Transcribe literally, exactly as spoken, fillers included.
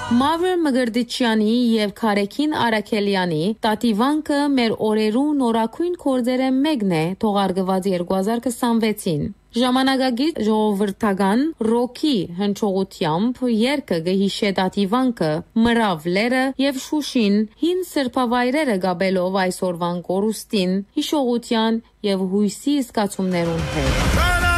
Մավր Մգրդիչյանի եւ Քարեքին Արաքելյանի տատիվանքը մեր օրերու նորակույն կորձերը մեկն է թողարկված երկու հազար քսանվեցին։ Ժամանակագիր ժողովրդական ռոքի հնչողությամբ երգը գհիշե տատիվանքը մրավլերը եւ Շուշին հին սրբավայրերը գաբելով այսօրվան կորուստին հիշողության եւ հույսի զգացումներուն հետ։